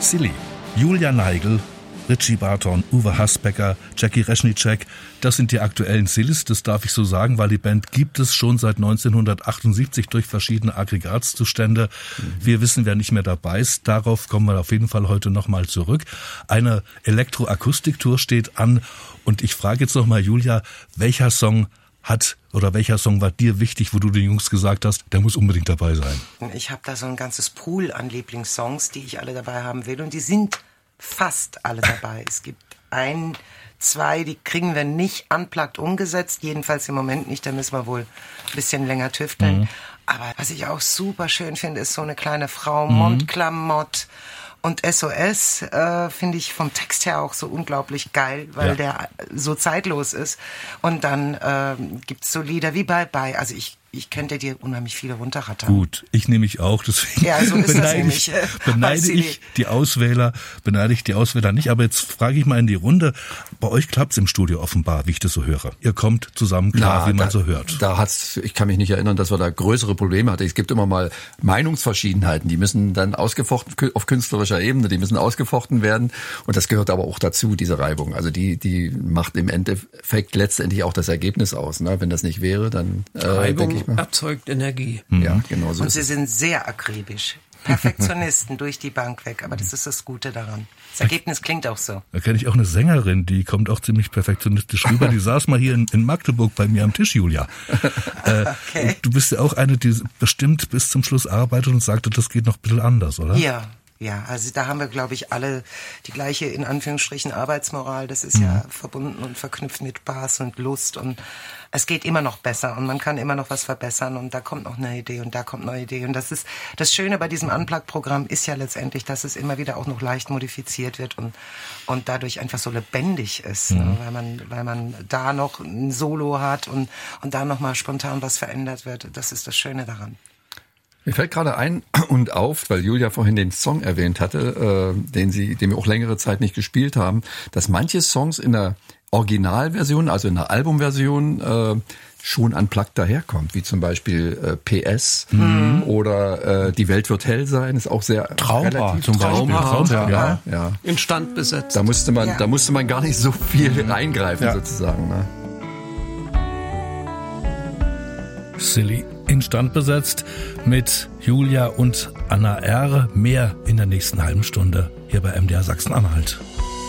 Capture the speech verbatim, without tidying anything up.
Silly. Julia Neigl, Richie Barton, Uwe Hasbecker, Jackie Reznicek, das sind die aktuellen Sillys, das darf ich so sagen, weil die Band gibt es schon seit neunzehnhundertachtundsiebzig durch verschiedene Aggregatzustände. Mhm. Wir wissen, wer nicht mehr dabei ist, darauf kommen wir auf jeden Fall heute nochmal zurück. Eine Elektroakustiktour steht an und ich frage jetzt nochmal Julia, welcher Song hat oder welcher Song war dir wichtig, wo du den Jungs gesagt hast, der muss unbedingt dabei sein? Ich habe da so ein ganzes Pool an Lieblingssongs, die ich alle dabei haben will und die sind fast alle dabei. Es gibt ein, zwei, die kriegen wir nicht unplugged umgesetzt, jedenfalls im Moment nicht, da müssen wir wohl ein bisschen länger tüfteln. Mhm. Aber was ich auch super schön finde, ist so eine kleine Frau, mhm. Montclamotte. Und S O S äh, finde ich vom Text her auch so unglaublich geil, weil ja. der so zeitlos ist. Und dann äh, gibt's so Lieder wie Bye Bye. Also ich ich könnte dir unheimlich viele runterrattern. Gut, ich nehme mich auch, deswegen ja, so ist beneide, das nämlich. ich, beneide ich die Auswähler, beneide ich die Auswähler nicht. Aber jetzt frage ich mal in die Runde, bei euch klappt's im Studio offenbar, wie ich das so höre. Ihr kommt zusammen klar, Na, wie man da, so hört. Da hat's, ich kann mich nicht erinnern, dass wir da größere Probleme hatten. Es gibt immer mal Meinungsverschiedenheiten, die müssen dann ausgefochten, auf künstlerischer Ebene, die müssen ausgefochten werden. Und das gehört aber auch dazu, diese Reibung. Also die, die macht im Endeffekt letztendlich auch das Ergebnis aus. Ne? Wenn das nicht wäre, dann äh, denke ich mal. Erzeugt Energie. Mhm. Ja, genau so. Und sie sind sehr akribisch. Perfektionisten durch die Bank weg. Aber das ist das Gute daran. Das Ergebnis klingt auch so. Da kenne ich auch eine Sängerin, die kommt auch ziemlich perfektionistisch rüber. Die saß mal hier in, in Magdeburg bei mir am Tisch, Julia. Äh, okay. Du bist ja auch eine, die bestimmt bis zum Schluss arbeitet und sagte, das geht noch ein bisschen anders, oder? Ja. Ja, also da haben wir, glaube ich, alle die gleiche, in Anführungsstrichen, Arbeitsmoral. Das ist mhm. ja verbunden und verknüpft mit Spaß und Lust und es geht immer noch besser und man kann immer noch was verbessern und da kommt noch eine Idee und da kommt eine Idee. Und das ist das Schöne bei diesem Unplugged-Programm ist ja letztendlich, dass es immer wieder auch noch leicht modifiziert wird und, und dadurch einfach so lebendig ist, mhm. ne? weil man, weil man da noch ein Solo hat und, und da noch mal spontan was verändert wird. Das ist das Schöne daran. Mir fällt gerade ein und auf, weil Julia vorhin den Song erwähnt hatte, äh, den sie, den wir auch längere Zeit nicht gespielt haben, dass manche Songs in der Originalversion, also in der Albumversion, äh, schon unplugged daherkommt, wie zum Beispiel äh, P S mhm. oder äh, Die Welt wird hell sein, ist auch sehr Traumhaft zum Beispiel. Traumhaft, ja, ja, ja. Instand besetzt. Da musste man, ja. da musste man gar nicht so viel reingreifen ja. sozusagen. Ne? Silly. Instand besetzt mit Julia und Anna R. Mehr in der nächsten halben Stunde hier bei M D R Sachsen-Anhalt.